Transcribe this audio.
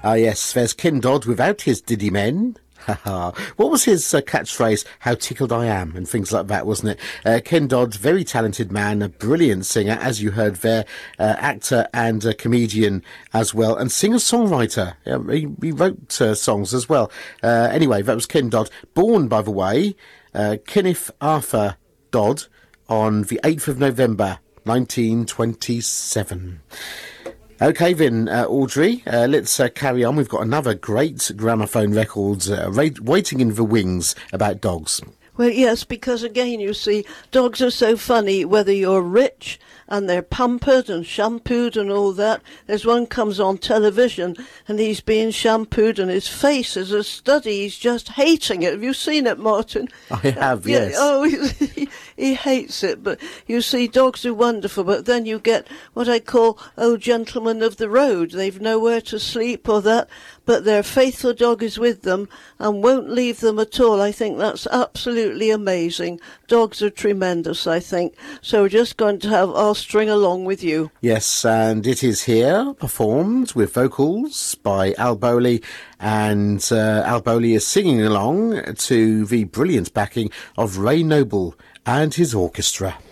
Ah, yes, there's Ken Dodd without his diddy men. What was his catchphrase? How tickled I am, and things like that, wasn't it? Ken Dodd, very talented man, a brilliant singer, as you heard there, actor and comedian as well, and singer-songwriter. He wrote songs as well. Anyway, that was Ken Dodd. Born, by the way, Kenneth Arthur Dodd on the 8th of November, 1927. OK then, Audrey, let's carry on. We've got another great gramophone record waiting in the wings about dogs. Well, yes, because again, you see, dogs are so funny, whether you're rich and they're pampered and shampooed and all that. There's one comes on television and he's being shampooed and his face is a study. He's just hating it. Have you seen it, Martin? I have, yes. Oh, he hates it. But you see, dogs are wonderful, but then you get what I call, gentlemen of the road. They've nowhere to sleep or that, but their faithful dog is with them and won't leave them at all. I think that's absolutely amazing. Dogs are tremendous, I think. So we're just going to have I'll String Along with You. Yes, and it is here, performed with vocals by Al Bowley, and Al Bowley is singing along to the brilliant backing of Ray Noble and his orchestra.